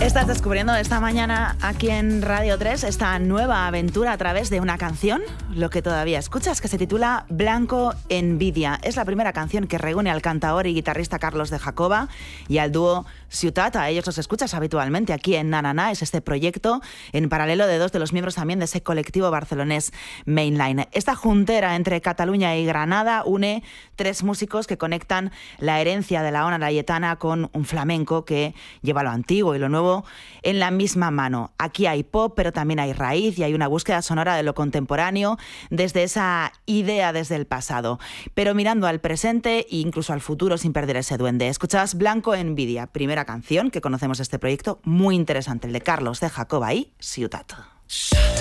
Estás descubriendo esta mañana aquí en Radio 3 esta nueva aventura a través de una canción, lo que todavía escuchas, que se titula Blanco Envidia. Es la primera canción que reúne al cantaor y guitarrista Carlos de Jacoba y al dúo Ciutat. A ellos los escuchas habitualmente aquí en Na Na Na. Es este proyecto en paralelo de dos de los miembros también de ese colectivo barcelonés Mainline. Esta juntera entre Cataluña y Granada une tres músicos que conectan la herencia de la ona layetana con un flamenco que lleva lo antiguo y lo nuevo en la misma mano. Aquí hay pop, pero también hay raíz y hay una búsqueda sonora de lo contemporáneo desde esa idea desde el pasado, pero mirando al presente e incluso al futuro sin perder ese duende. Escuchabas Blanco Envidia, primera canción que conocemos de este proyecto, muy interesante, el de Carlos de Jacoba y Ciutat.